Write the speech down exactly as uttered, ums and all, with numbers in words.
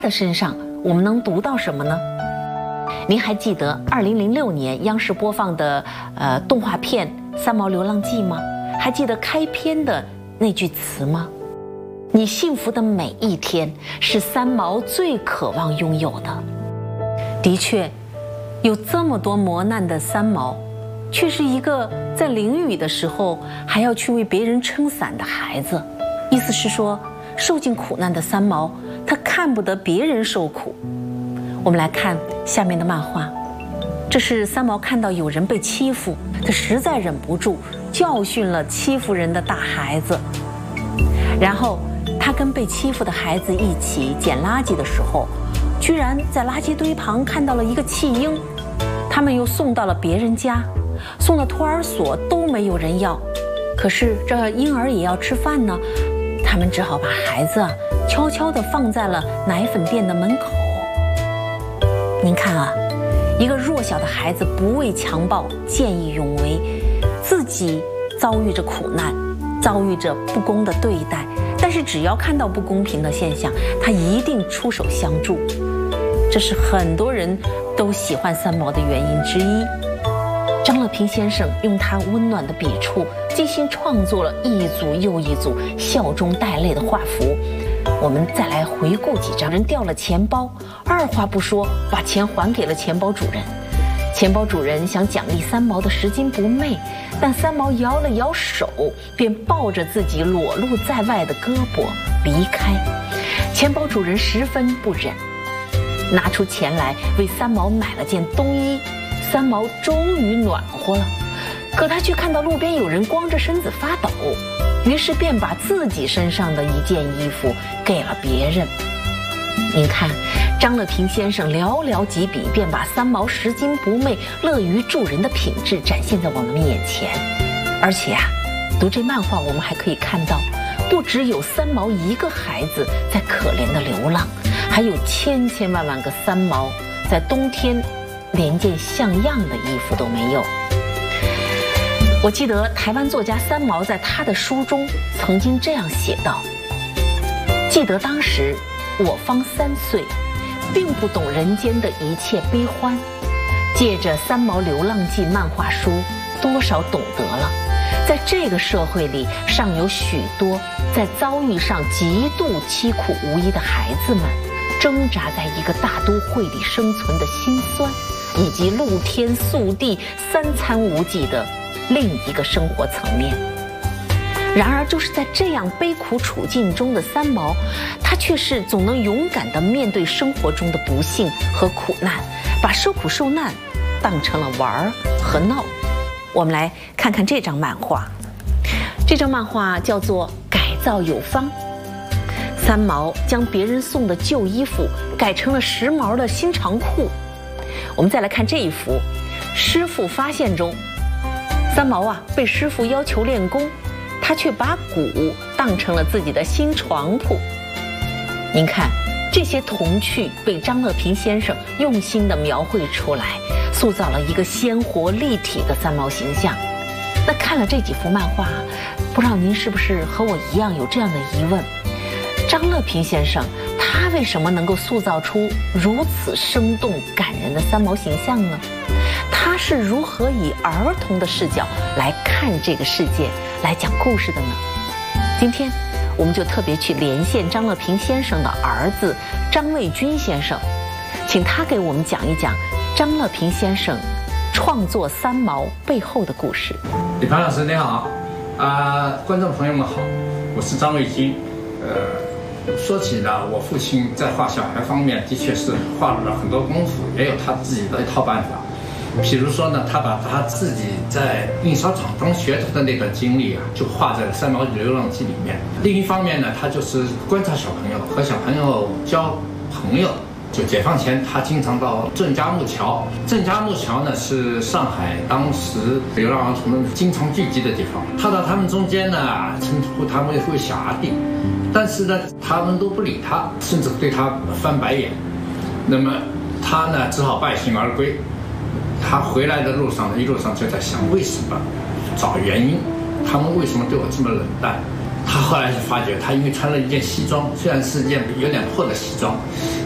的身上，我们能读到什么呢？您还记得二零零六年央视播放的呃动画片《三毛流浪记》吗？还记得开篇的那句词吗？你幸福的每一天是三毛最渴望拥有的。的确，有这么多磨难的三毛，却是一个在淋雨的时候还要去为别人撑伞的孩子。意思是说，受尽苦难的三毛，他看不得别人受苦。我们来看下面的漫画，这是三毛看到有人被欺负，他实在忍不住教训了欺负人的大孩子。然后他跟被欺负的孩子一起捡垃圾的时候，居然在垃圾堆旁看到了一个弃婴，他们又送到了别人家，送到托儿所都没有人要。可是这婴儿也要吃饭呢，他们只好把孩子啊悄悄地放在了奶粉店的门口。您看啊，一个弱小的孩子不畏强暴，见义勇为，自己遭遇着苦难，遭遇着不公的对待，但是只要看到不公平的现象，他一定出手相助。这是很多人都喜欢三毛的原因之一。张乐平先生用他温暖的笔触，精心创作了一组又一组笑中带泪的画幅。我们再来回顾几张。人掉了钱包，二话不说把钱还给了钱包主人。钱包主人想奖励三毛的拾金不昧，但三毛摇了摇手，便抱着自己裸露在外的胳膊离开。钱包主人十分不忍，拿出钱来为三毛买了件冬衣。三毛终于暖和了，可他却看到路边有人光着身子发抖，于是便把自己身上的一件衣服给了别人。您看，张乐平先生寥寥几笔便把三毛拾金不昧、乐于助人的品质展现在我们眼前。而且啊，读这漫画我们还可以看到，不只有三毛一个孩子在可怜的流浪，还有千千万万个三毛在冬天连件像样的衣服都没有。我记得台湾作家三毛在他的书中曾经这样写道：记得当时我方三岁，并不懂人间的一切悲欢，借着《三毛流浪记》漫画书，多少懂得了，在这个社会里尚有许多在遭遇上极度凄苦无依的孩子们，挣扎在一个大都会里生存的辛酸，以及露天宿地三餐无济的另一个生活层面。然而就是在这样悲苦处境中的三毛，他却是总能勇敢地面对生活中的不幸和苦难，把受苦受难当成了玩和闹。我们来看看这张漫画，这张漫画叫做《改造有方》。三毛将别人送的旧衣服改成了时髦的新长裤。我们再来看这一幅，师傅发现中，三毛啊被师傅要求练功，他却把鼓当成了自己的新床铺。您看，这些童趣被张乐平先生用心地描绘出来，塑造了一个鲜活立体的三毛形象。那看了这几幅漫画，不知道您是不是和我一样有这样的疑问：张乐平先生他为什么能够塑造出如此生动感人的三毛形象呢？他是如何以儿童的视角来看这个世界，来讲故事的呢？今天我们就特别去连线张乐平先生的儿子张卫军先生，请他给我们讲一讲张乐平先生创作三毛背后的故事。 李凡老师你好，啊、呃，观众朋友们好，我是张卫军。呃，说起呢，我父亲在画小孩方面的确是花了很多功夫，也有他自己的一套办法。比如说呢，他把他自己在印刷厂当学徒的那段经历啊，就画在了《三毛流浪记》里面。另一方面呢，他就是观察小朋友，和小朋友交朋友。就解放前，他经常到郑家木桥。郑家木桥呢，是上海当时流浪儿童们经常聚集的地方。他到他们中间呢，称呼他们为小阿弟，但是呢，他们都不理他，甚至对他翻白眼。那么他呢，只好败兴而归。他回来的路上呢，一路上就在想为什么，找原因，他们为什么对我这么冷淡？他后来就发觉，他因为穿了一件西装，虽然是一件有点破的西装，